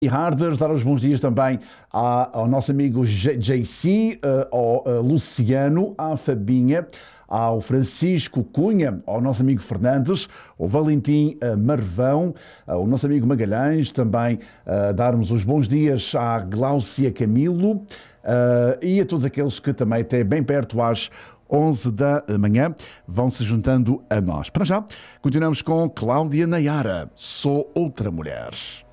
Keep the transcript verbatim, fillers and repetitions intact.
E Harders, dar os bons dias também à- ao nosso amigo J- JC, eh, ao eh, Luciano, à Fabinha, ao Francisco Cunha, ao nosso amigo Fernandes, ao Valentim eh, Marvão, ao nosso amigo Magalhães, também eh, darmos os bons dias à Gláucia Camilo eh, e a todos aqueles que também até bem perto às onze da manhã vão se juntando a nós. Para já, continuamos com Cláudia Nayara, Sou Outra Mulher.